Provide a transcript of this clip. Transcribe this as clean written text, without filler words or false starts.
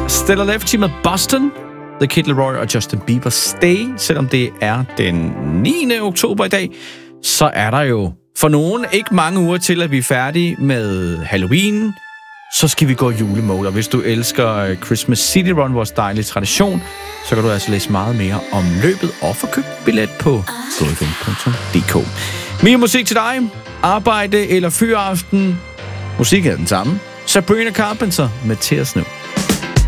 Stella Lefty med Boston, The Kid Laroi og Justin Bieber Stay. Selvom det er den 9. oktober i dag, så er der jo for nogen ikke mange uger til, at vi er færdige med Halloween. Så skal vi gå julemode, og hvis du elsker Christmas City Run, vores dejlige tradition, så kan du altså læse meget mere om løbet og få købt billet på godfm.dk. Mere musik til dig, arbejde eller fyraften. Musik er den samme. Sabrina Carpenter med Tears Nu.